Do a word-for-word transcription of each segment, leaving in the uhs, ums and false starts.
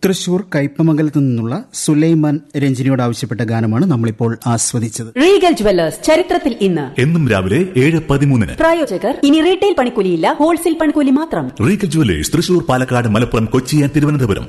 തൃശൂർ കയ്പമംഗലത്തു നിന്നുള്ള സുലൈമാൻ രഞ്ജിനിയോട് ആവശ്യപ്പെട്ട ഗാനമാണ് നമ്മളിപ്പോൾ ആസ്വദിച്ചത്. റീഗൽ ജുവല്ലേഴ്സ് ചരിത്രത്തിൽ ഇന്ന് എന്നും രാവിലെ ഏഴ് പതിമൂന്നിന്. പ്രായോജകർ ഇനി റീറ്റെയിൽ പണിക്കൂലിയില്ല, ഹോൾസെയിൽ പണിക്കൂലി മാത്രം. Regal jewellers Thrissur, Palakkad, Malappuram, Kochi, Thiruvananthapuram.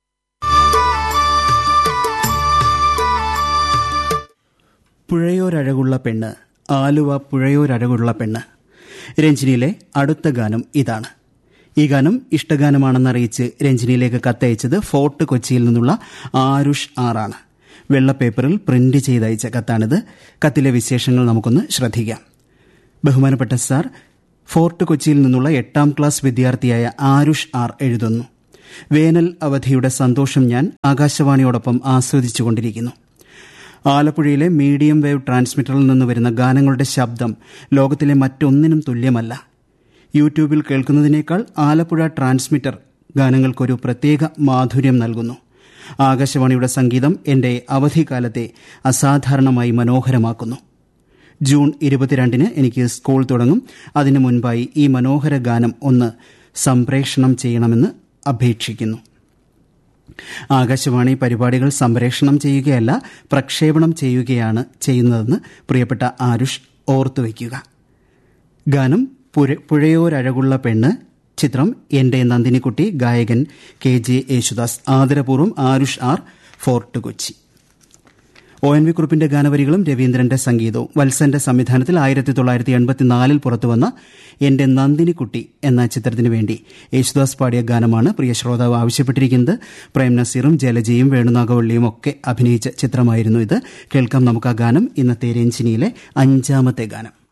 പുഴയോരഴകുള്ള പെണ്ണ്, ആലുവ പുഴയോരഴകുള്ള പെണ്ണ്. രഞ്ജിനിയിലെ അടുത്ത ഗാനം ഇതാണ്. ഈ ഗാനം ഇഷ്ടഗാനമാണെന്നറിയിച്ച് രഞ്ജിനിയിലേക്ക് കത്തയച്ചത് ഫോർട്ട് കൊച്ചിയിൽ നിന്നുള്ള ആരുഷ് ആറാണ്. വെള്ളപ്പേപ്പറിൽ പ്രിന്റ് ചെയ്തയച്ച കത്താണിത്. കത്തിലെ വിശേഷങ്ങൾ നമുക്കൊന്ന് ശ്രദ്ധിക്കാം. ബഹുമാനപ്പെട്ട സാർ, ഫോർട്ട് കൊച്ചിയിൽ നിന്നുള്ള എട്ടാം ക്ലാസ് വിദ്യാർത്ഥിയായ ആരുഷ് ആർ എഴുതുന്നു. വേനൽ അവധിയുടെ സന്തോഷം ഞാൻ ആകാശവാണിയോടൊപ്പം ആസ്വദിച്ചുകൊണ്ടിരിക്കുന്നു. ആലപ്പുഴയിലെ മീഡിയം വേവ് ട്രാൻസ്മിറ്ററിൽ നിന്ന് വരുന്ന ഗാനങ്ങളുടെ ശബ്ദം ലോകത്തിലെ മറ്റൊന്നിനും തുല്യമല്ല. യൂട്യൂബിൽ കേൾക്കുന്നതിനേക്കാൾ ആലപ്പുഴ ട്രാൻസ്മിറ്റർ ഗാനങ്ങൾക്കൊരു പ്രത്യേക മാധുര്യം നൽകുന്നു. ആകാശവാണിയുടെ സംഗീതം എൻ്റെ അവധിക്കാലത്തെ അസാധാരണമായി മനോഹരമാക്കുന്നു. ജൂൺ ഇരുപത്തിരണ്ടിന് എനിക്ക് സ്കൂൾ തുടങ്ങും. അതിനു മുൻപായി ഈ മനോഹര ഗാനം ഒന്ന് സംപ്രേഷണം ചെയ്യണമെന്ന് അപേക്ഷിക്കുന്നു. ആകാശവാണി പരിപാടികൾ സംപ്രേഷണം ചെയ്യുകയല്ല, പ്രക്ഷേപണം ചെയ്യുകയാണ് ചെയ്യുന്നതെന്ന് പ്രിയപ്പെട്ട ആരുഷ് ഓർത്തുവയ്ക്കുക. ഗാനം പുഴയോരഴകുള്ള പെണ്ണ്, ചിത്രം എൻ്റെ നന്ദിനിക്കുട്ടി, ഗായകൻ കെ ജെ യേശുദാസ്. ആദരപൂർവ്വം Aarush R, fort Kochi. O N V കുറുപ്പിന്റെ ഗാനവരികളും രവീന്ദ്രന്റെ സംഗീതവും. വത്സന്റെ സംവിധാനത്തിൽ ആയിരത്തി തൊള്ളായിരത്തി എൺപത്തിനാലിൽ പുറത്തുവന്ന എൻ്റെ നന്ദിനിക്കുട്ടി എന്ന ചിത്രത്തിനു വേണ്ടി യേശുദാസ് പാടിയ ഗാനമാണ് പ്രിയ ശ്രോതാവ് ആവശ്യപ്പെട്ടിരിക്കുന്നത്. പ്രേം നസീറും ജലജയും വേണുനാഗവള്ളിയും ഒക്കെ അഭിനയിച്ച ചിത്രമായിരുന്നു ഇത്. കേൾക്കാം നമുക്ക് ആ ഗാനം. ഇന്നത്തെ രഞ്ജിനിയിലെ അഞ്ചാമത്തെ ഗാനം.